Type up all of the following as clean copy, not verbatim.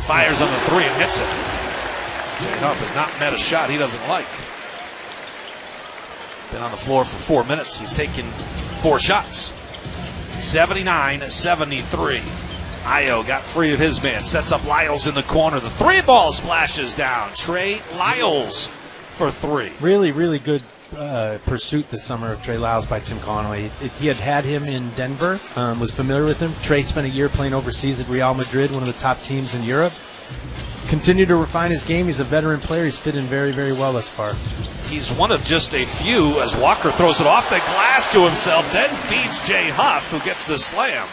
Fires on the three and hits it. Jay Huff has not met a shot he doesn't like. Been on the floor for 4 minutes. He's taken 4 shots. 79-73. Ayo got free of his man. Sets up Lyles in the corner. The 3 ball splashes down. Trey Lyles for 3. Really, really good pursuit this summer of Trey Lyles by Tim Connolly. He had him in Denver, was familiar with him. Trey spent a year playing overseas at Real Madrid, one of the top teams in Europe. Continued to refine his game. He's a veteran player. He's fit in very, very well thus far. He's one of just a few as Walker throws it off the glass to himself, then feeds Jay Huff, who gets the slam.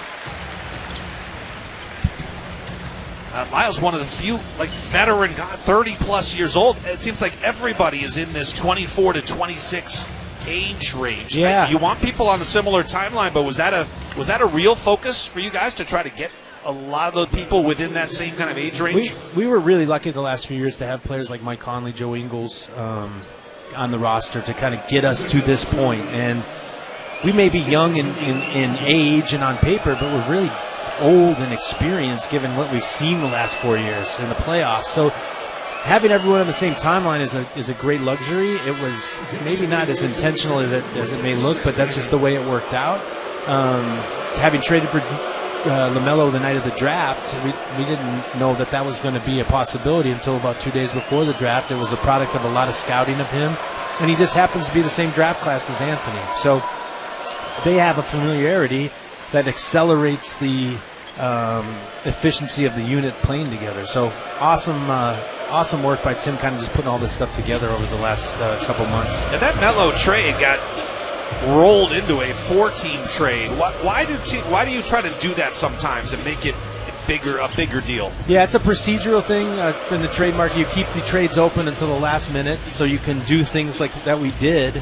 Lyles, one of the few veteran, 30-plus years old. It seems like everybody is in this 24 to 26 age range. Yeah. You want people on a similar timeline, but was that a real focus for you guys to try to get a lot of those people within that same kind of age range? We were really lucky the last few years to have players like Mike Conley, Joe Ingles on the roster to kind of get us to this point. And we may be young in age and on paper, but we're really old and experienced given what we've seen the last 4 years in the playoffs. So having everyone on the same timeline is a great luxury. It was maybe not as intentional as it may look, but that's just the way it worked out. Having traded for LaMelo the night of the draft, we didn't know that was going to be a possibility until about 2 days before the draft. It was a product of a lot of scouting of him, and he just happens to be the same draft class as Anthony. So they have a familiarity that accelerates the efficiency of the unit playing together. So awesome work by Tim, kind of just putting all this stuff together over the last couple months. And that Melo trade got rolled into a 4-team trade. Why do you try to do that sometimes and make it a bigger deal? Yeah, it's a procedural thing in the trade market. You keep the trades open until the last minute so you can do things like that we did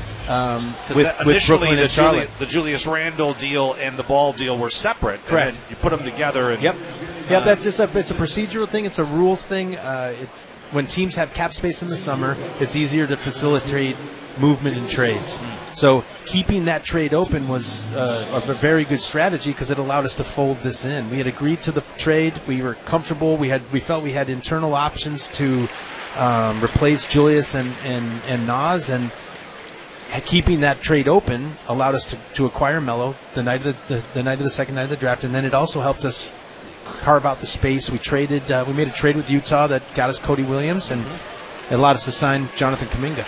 with Brooklyn and Charlotte. The Julius Randle deal and the Ball deal were separate. Correct. And you put them together. And, yep. That's just it's a procedural thing. It's a rules thing. When teams have cap space in the summer, it's easier to facilitate movement in trades. So keeping that trade open was a very good strategy because it allowed us to fold this in. We had agreed to the trade. We were comfortable. We felt we had internal options to replace Julius and Nas, and keeping that trade open allowed us to acquire Melo the night of the second night of the draft, and then it also helped us carve out the space. We made a trade with Utah that got us Cody Williams, and it allowed us to sign Jonathan Kuminga.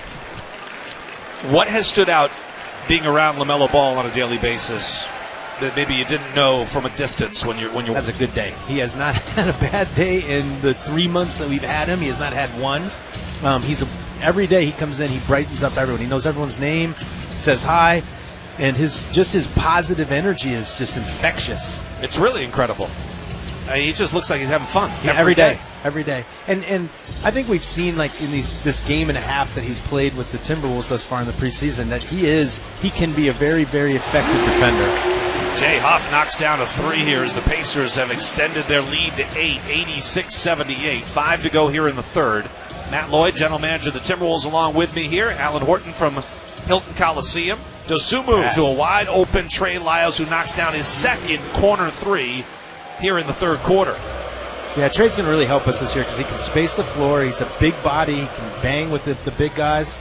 What has stood out being around LaMelo Ball on a daily basis that maybe you didn't know from a distance when you're? That's a good day. He has not had a bad day in the 3 months that we've had him. He has not had one. Every day he comes in, he brightens up everyone. He knows everyone's name, says hi, and his positive energy is just infectious. It's really incredible. He just looks like he's having fun every day. Every day. And I think we've seen in this game and a half that he's played with the Timberwolves thus far in the preseason that he can be a very, very effective defender. Jay Huff knocks down a 3 here as the Pacers have extended their lead to 8, 86-78. 5 to go here in the third. Matt Lloyd, general manager of the Timberwolves, along with me here. Alan Horton from Hilton Coliseum. Dosunmu to a wide open Trey Lyles, who knocks down his second corner 3 here in the third quarter. Yeah, Trey's going to really help us this year because he can space the floor. He's a big body. He can bang with the big guys.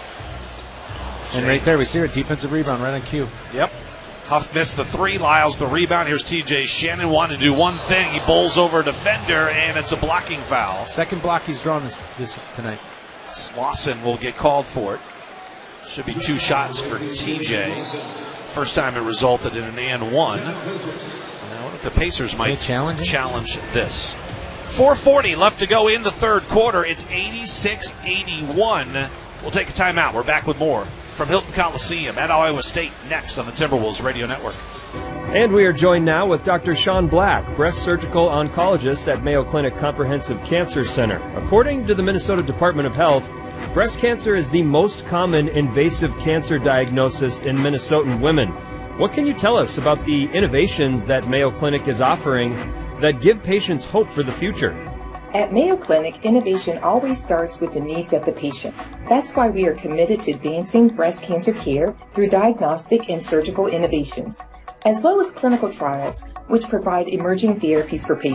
And right there, we see a defensive rebound right on cue. Yep. Huff missed the 3. Lyles the rebound. Here's TJ Shannon wanted to do one thing. He bowls over a defender, and it's a blocking foul. Second block he's drawn this tonight. Slauson will get called for it. Should be 2 shots for TJ. First time it resulted in an and 1. Now, what if the Pacers might challenge this? 4:40 left to go in the third quarter. It's 86-81. We'll take a timeout. We're back with more from Hilton Coliseum at Iowa State next on the Timberwolves Radio Network. And we are joined now with Dr. Sean Black, breast surgical oncologist at Mayo Clinic Comprehensive Cancer Center. According to the Minnesota Department of Health, breast cancer is the most common invasive cancer diagnosis in Minnesotan women. What can you tell us about the innovations that Mayo Clinic is offering that give patients hope for the future? At Mayo Clinic, innovation always starts with the needs of the patient. That's why we are committed to advancing breast cancer care through diagnostic and surgical innovations, as well as clinical trials, which provide emerging therapies for patients.